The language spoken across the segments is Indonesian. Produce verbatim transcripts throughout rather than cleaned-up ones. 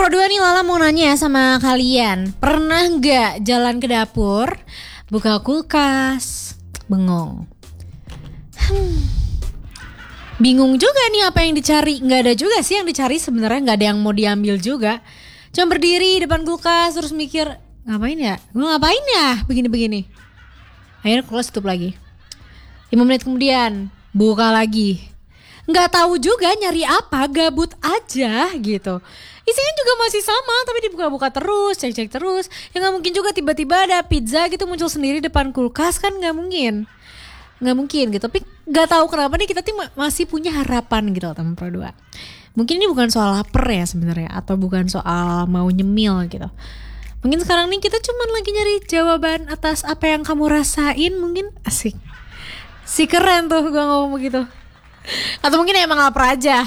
Pro dua nih, Lala mau nanya sama kalian. Pernah gak jalan ke dapur, buka kulkas, bengong? Hmm. Bingung juga nih apa yang dicari. Gak ada juga sih yang dicari sebenarnya, gak ada yang mau diambil juga. Cuma berdiri depan kulkas terus mikir, ngapain ya? Gue ngapain ya? Begini-begini. Akhirnya kulkas tutup lagi. lima menit kemudian buka lagi. Gak tahu juga nyari apa, gabut aja gitu. Isinya juga masih sama tapi dibuka-buka terus, cek-cek terus. Ya gak mungkin juga tiba-tiba ada pizza gitu muncul sendiri depan kulkas, kan gak mungkin. Gak mungkin gitu. Tapi gak tahu kenapa nih kita tuh masih punya harapan gitu teman Pro dua. Mungkin ini bukan soal lapar ya sebenarnya, atau bukan soal mau nyemil gitu. Mungkin sekarang nih kita cuman lagi nyari jawaban atas apa yang kamu rasain. Mungkin asik. Si keren tuh gue ngomong begitu. Atau mungkin emang lapar aja.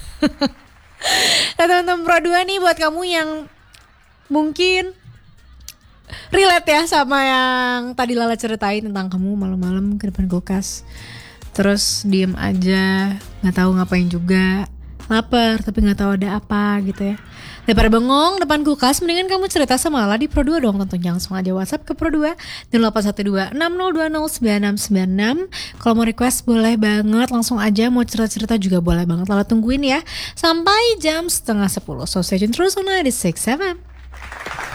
Nah teman-teman Pro dua nih, buat kamu yang mungkin relate ya sama yang tadi Lala ceritain tentang kamu malam-malam ke depan kulkas, terus diem aja, gak tahu ngapain juga, lapar tapi gak tahu ada apa gitu ya. Daripada bengong depan kulkas, mendingan kamu cerita sama Lala di Pro dua dong tentunya. Langsung aja WhatsApp ke Pro dua nol delapan satu dua enam nol dua nol sembilan enam sembilan enam. Kalau mau request boleh banget, langsung aja. Mau cerita-cerita juga boleh banget. Lala tungguin ya sampai jam setengah sepuluh. So stay tune terus on ninety-six point seven.